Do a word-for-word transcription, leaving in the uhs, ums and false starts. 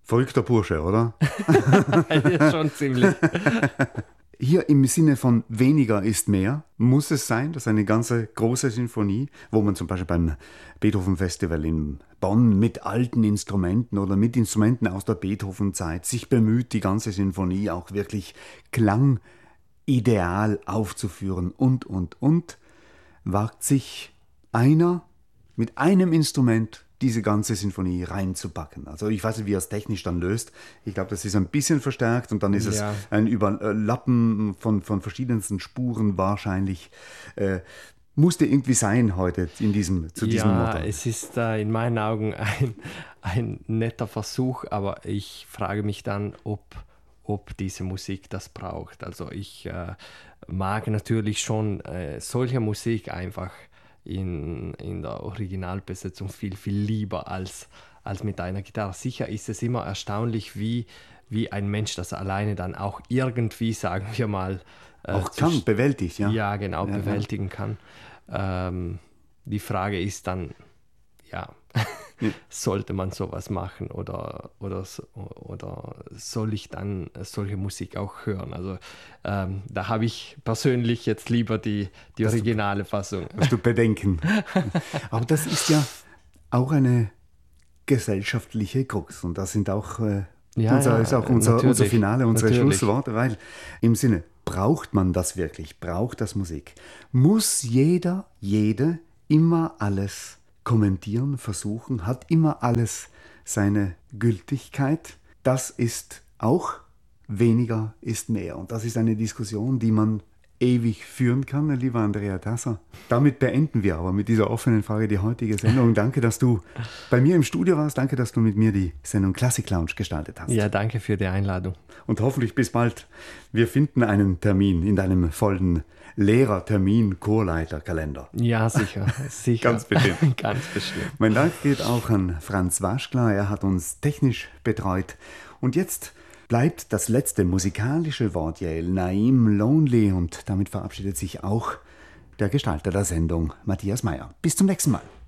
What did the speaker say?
Verrückter Bursche, oder? Ja, schon ziemlich. Hier im Sinne von weniger ist mehr, muss es sein, dass eine ganze große Sinfonie, wo man zum Beispiel beim Beethoven-Festival in Bonn mit alten Instrumenten oder mit Instrumenten aus der Beethoven-Zeit sich bemüht, die ganze Sinfonie auch wirklich klangideal aufzuführen und, und, und, wagt sich einer mit einem Instrument diese ganze Sinfonie reinzupacken. Also ich weiß nicht, wie er es technisch dann löst. Ich glaube, das ist ein bisschen verstärkt und dann ist es Ja. ein Überlappen von, von verschiedensten Spuren wahrscheinlich. Äh, musste irgendwie sein heute in diesem, zu diesem Ja, Motto. es ist äh, in meinen Augen ein, ein netter Versuch, aber ich frage mich dann, ob, ob diese Musik das braucht. Also ich äh, mag natürlich schon äh, solche Musik einfach in, in der Originalbesetzung viel, viel lieber als, als mit einer Gitarre. Sicher ist es immer erstaunlich, wie, wie ein Mensch das alleine dann auch irgendwie, sagen wir mal, äh, Auch kann, zu, bewältigt, ja. ja, genau, Ja, bewältigen kann. Ähm, die Frage ist dann, ja, Ja. sollte man sowas machen oder, oder, oder soll ich dann solche Musik auch hören? Also ähm, da habe ich persönlich jetzt lieber die, die Hast du- originale Fassung. Hast du Bedenken. Aber das ist ja auch eine gesellschaftliche Krux und das sind auch, äh, Ja, unser, ja, ist auch unser, natürlich, unser Finale, unsere natürlich. Schlussworte, weil im Sinne, braucht man das wirklich? Braucht das Musik? Muss jeder, jede immer alles kommentieren, versuchen? Hat immer alles seine Gültigkeit? Das ist auch weniger ist mehr. Und das ist eine Diskussion, die man ewig führen kann, lieber Andrea Tasser. Damit beenden wir aber mit dieser offenen Frage die heutige Sendung. Danke, dass du bei mir im Studio warst. Danke, dass du mit mir die Sendung Classic Lounge gestaltet hast. Ja, danke für die Einladung. Und hoffentlich bis bald. Wir finden einen Termin in deinem vollen Lehrer-Termin-Chorleiter-Kalender. Ja, sicher. sicher. Ganz bestimmt. Ganz bestimmt. Mein Dank geht auch an Franz Waschkler. Er hat uns technisch betreut. Und jetzt bleibt das letzte musikalische Wort, Yael Naim Lonely. Und damit verabschiedet sich auch der Gestalter der Sendung, Matthias Meyer. Bis zum nächsten Mal.